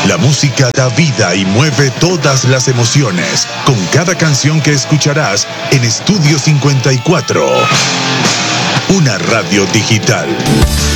La música da vida y mueve todas las emociones, con cada canción que escucharás en Estudio 54. Una radio digital.